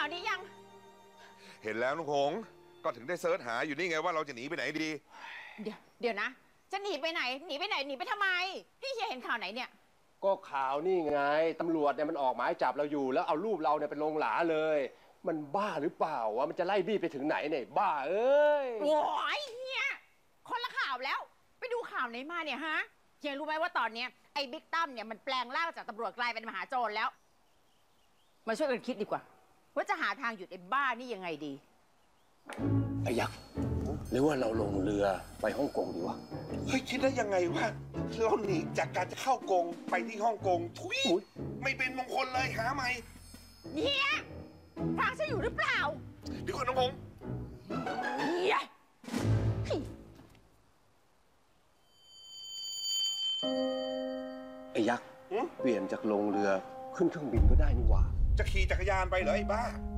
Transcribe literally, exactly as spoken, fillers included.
าวนี้ยังเห็นแล้วลุงหงก็ถึงได้เซิร์ชหาอยู่นี่ไงว่าเราจะหนีไปไหนดีเดี๋ยวเดี๋ยวนะจะหนีไปไหนหนีไปไหนหนีไปทำไมพี่เฮียเห็นข่าวไหนเนี่ยก็ข่าวนี่ไงตำรวจเนี่ยมันออกหมายจับเราอยู่แล้วเอารูปเราเนี่ยเป็นลงหลาเลยมันบ้าหรือเปล่าวะมันจะไล่บี้ไปถึงไหนเนี่ยบ้าเอ้ยโอ้ยเฮียคนละข่าวแล้วไปดูข่าวไหนมาเนี่ยฮะเฮียรู้ไหมว่าตอนนี้ไอ้บิ๊กตั้มเนี่ยมันแปลงร่างจากตำรวจกลายเป็นมหาโจรแล้วมาช่วยกันคิดดีกว่าว่าจะหาทางหยุดไอ้บ้านี่ยังไงดีไอ้ยักษ์หรือว่าเราลงเรือไปฮ่องกงดีวะเฮ้ยคิดได้ยังไงวะเราหนีจากการจะเข้ากงไปที่ฮ่องกงทุยไม่เป็นมงคลเลยหาใหม่เฮียฟังฉันอยู่หรือเปล่าเดี๋ยวก่อนน้องหงเฮียไอ้ยักษ์เปลี่ยนจากลงเรือขึ้นเครื่องบินก็ได้นี่หว่าจะขี่จักรยานไปเหรอไอ้บ้า